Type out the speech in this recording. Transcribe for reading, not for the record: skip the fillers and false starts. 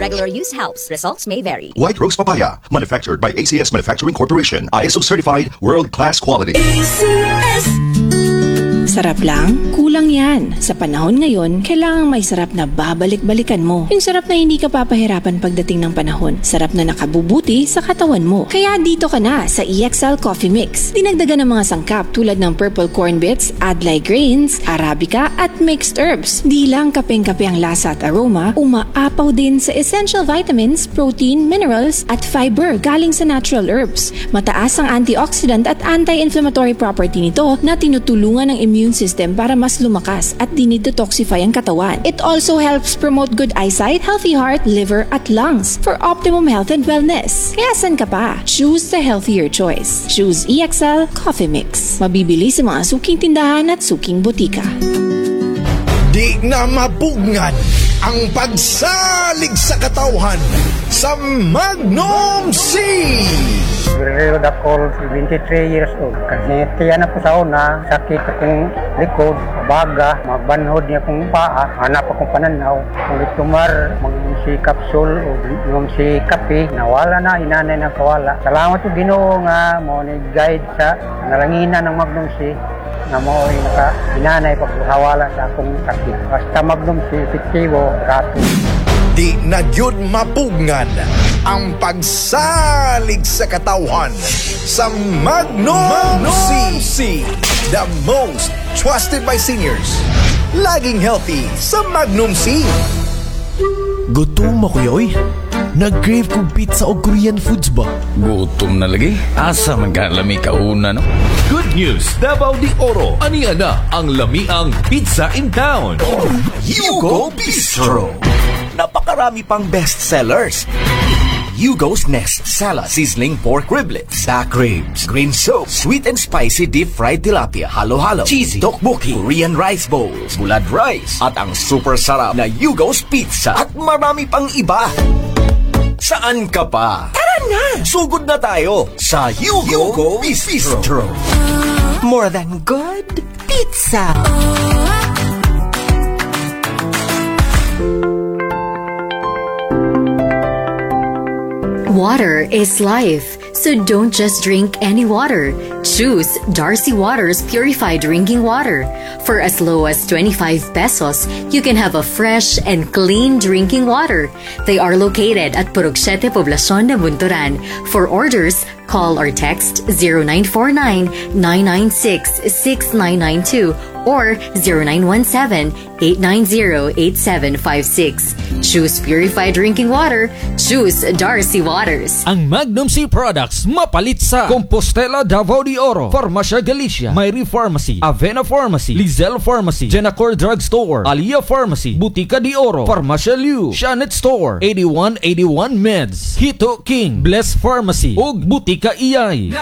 Regular use helps. Results may vary. White Rose Papaya, manufactured by ACS Manufacturing Corporation. ISO certified, world-class quality. ACS. Sarap lang? Kulang yan. Sa panahon ngayon, kailangang may sarap na babalik-balikan mo. Yung sarap na hindi ka papahirapan pagdating ng panahon. Sarap na nakabubuti sa katawan mo. Kaya dito ka na sa EXL Coffee Mix. Dinagdagan ng mga sangkap tulad ng purple corn bits, adlai grains, arabica at mixed herbs. Di lang kapeng-kape ang lasa at aroma, umaapaw din sa essential vitamins, protein, minerals at fiber galing sa natural herbs. Mataas ang antioxidant at anti-inflammatory property nito na tinutulungan ng immune system para mas lumakas at dinidetoxify ang katawan. It also helps promote good eyesight, healthy heart, liver at lungs for optimum health and wellness. Kaya san ka pa? Choose the healthier choice. Choose EXL Coffee Mix. Mabibili sa mga suking tindahan at suking butika. Di na mapugnan ang pagsalig sa katauhan sa Magnum C. Period ako, 23 years old. Kasi tiyan ako sa una, sakit akong likod, baga, magbanhod niya akong paa, hanap akong pananaw. Kung itumar, si kapsul o si kape, nawala na, inanay na kawala. Salamat po Ginoo nga, mo ni guide sa nalanginan ng Magnum C na mo ay inanay pagkawala sa akong sakit. Basta Magnum C, efektibo, rato. Di na yun mapugnan ang pagsalig sa katauhan sa Magnum C. The most trusted by seniors. Laging healthy sa Magnum C. Gutom ako yoy. Nag-crave kong pizza o Korean foods ba? Gutom na lagi? Asa man ka lami kauna no? Good news! Davao de Oro. Aniya na ang lamiang pizza in town. Yugo Bistro. Napakarami pang bestsellers. Yugo's Nest Salad, Sizzling Pork Riblets, Back Ribs, Green Soup, Sweet and Spicy Deep Fried Tilapia, Halo-Halo, Cheesy, Tteokbokki, Korean Rice Bowls, Bulad Rice, at ang super sarap na Yugo's Pizza, at marami pang iba. Saan ka pa? Tara na! Sugod na tayo sa Yugo Bistro. More than good pizza. Water is life, so don't just drink any water. Choose Darcy Waters Purified Drinking Water. For as low as 25 pesos, you can have a fresh and clean drinking water. They are located at Purugsete, Poblacion de Bunturan. For orders, call or text 0949-996-6992 or 0917-890-8756. Choose purified drinking water. Choose Darcy Waters. Ang Magnum C products mapalit sa Compostela, Davao de Oro, Farmacia Galicia, Myri Pharmacy, Avena Pharmacy, Lizelle Pharmacy, Genacor Drug Store, Alia Pharmacy, Butika de Oro, Farmacia Liu, Shanet Store, 8181 Meds, Hito King, Bless Pharmacy, ug Butika Iyay.